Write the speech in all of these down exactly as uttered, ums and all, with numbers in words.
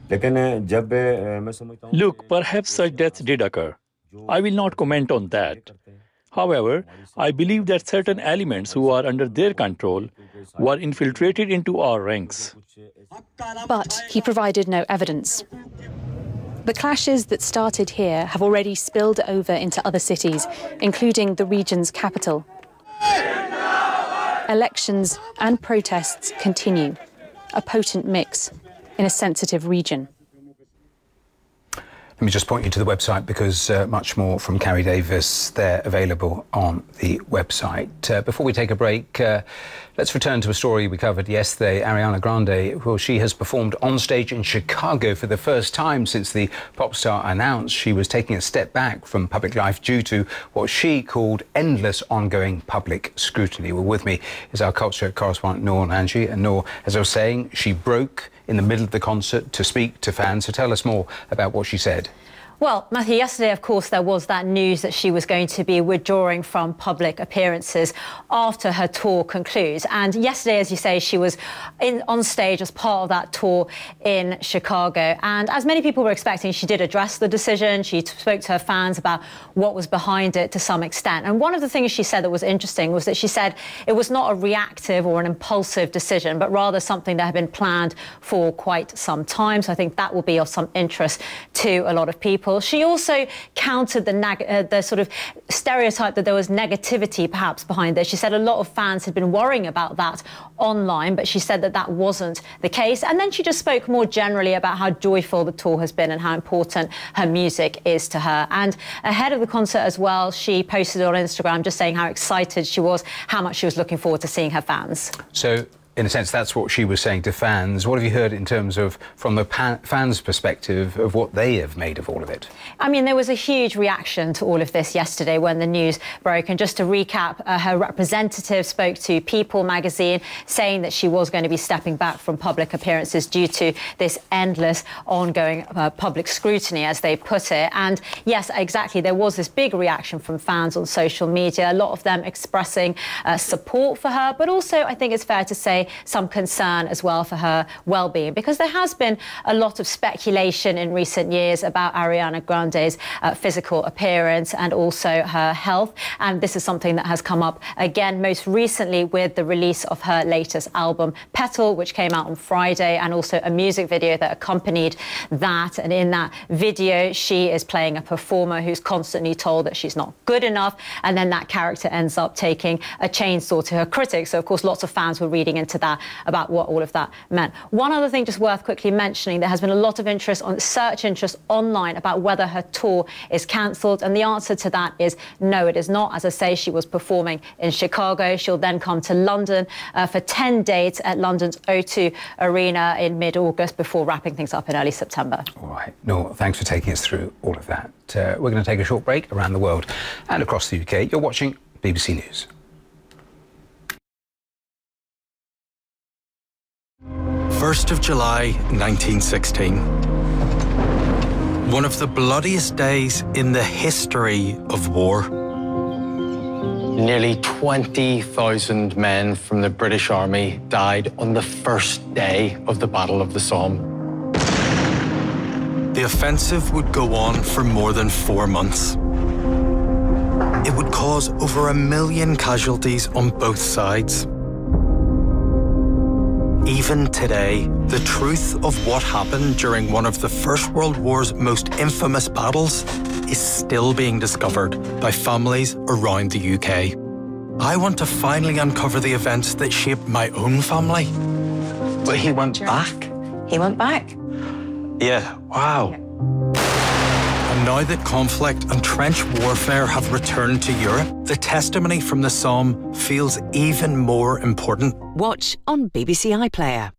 Look, perhaps such deaths did occur. I will not comment on that. However, I believe that certain elements who are under their control were infiltrated into our ranks. But he provided no evidence. The clashes that started here have already spilled over into other cities, including the region's capital. Elections and protests continue, a potent mix in a sensitive region. Let me just point you to the website because uh, much more from Carrie Davis there available on the website. Uh, before we take a break, uh, let's return to a story we covered yesterday. Ariana Grande, well, she has performed on stage in Chicago for the first time since the pop star announced she was taking a step back from public life due to what she called endless ongoing public scrutiny. Well, with me is our culture correspondent Noor Nanji. And Noor, as I was saying, she broke in the middle of the concert to speak to fans. So tell us more about what she said. Well, Matthew, yesterday, of course, there was that news that she was going to be withdrawing from public appearances after her tour concludes. And yesterday, as you say, she was in, on stage as part of that tour in Chicago. And as many people were expecting, she did address the decision. She spoke to her fans about what was behind it to some extent. And one of the things she said that was interesting was that she said it was not a reactive or an impulsive decision, but rather something that had been planned for quite some time. So I think that will be of some interest to a lot of people. She also countered the, neg uh, the sort of stereotype that there was negativity perhaps behind this. She said a lot of fans had been worrying about that online, but she said that that wasn't the case. And then she just spoke more generally about how joyful the tour has been and how important her music is to her. And ahead of the concert as well, she posted on Instagram just saying how excited she was, how much she was looking forward to seeing her fans. So, in a sense, that's what she was saying to fans. What have you heard in terms of, from the fans' perspective, of what they have made of all of it? I mean, there was a huge reaction to all of this yesterday when the news broke. And just to recap, uh, her representative spoke to People magazine saying that she was going to be stepping back from public appearances due to this endless, ongoing uh, public scrutiny, as they put it. And yes, exactly, there was this big reaction from fans on social media, a lot of them expressing uh, support for her, but also, I think it's fair to say, some concern as well for her well-being, because there has been a lot of speculation in recent years about Ariana Grande's uh, physical appearance and also her health. And this is something that has come up again most recently with the release of her latest album, Petal, which came out on Friday, and also a music video that accompanied that. And in that video, she is playing a performer who's constantly told that she's not good enough. And then that character ends up taking a chainsaw to her critics. So, of course, lots of fans were reading into that about what all of that meant. One other thing just worth quickly mentioning, there has been a lot of interest on search interest online about whether her tour is cancelled, and the answer to that is no, it is not. As I say, she was performing in Chicago. She'll then come to London uh, for ten dates at London's O two Arena in mid-August before wrapping things up in early September. All right. No, thanks for taking us through all of that. Uh, we're going to take a short break around the world and across the U K. You're watching B B C News. first of July nineteen sixteen. One of the bloodiest days in the history of war. Nearly twenty thousand men from the British Army died on the first day of the Battle of the Somme. The offensive would go on for more than four months. It would cause over a million casualties on both sides. Even today, the truth of what happened during one of the First World War's most infamous battles is still being discovered by families around the U K. I want to finally uncover the events that shaped my own family. But he went back? He went back? Yeah, wow. And now that conflict and trench warfare have returned to Europe, the testimony from the Somme feels even more important. Watch on B B C iPlayer.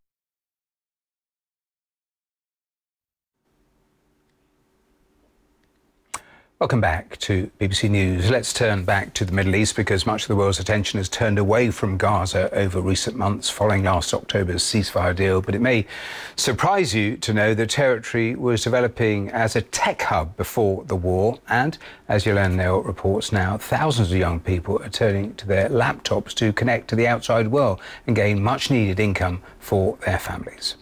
Welcome back to B B C News. Let's turn back to the Middle East because much of the world's attention has turned away from Gaza over recent months following last October's ceasefire deal. But it may surprise you to know the territory was developing as a tech hub before the war. And as Yolande Neal reports now, thousands of young people are turning to their laptops to connect to the outside world and gain much needed income for their families.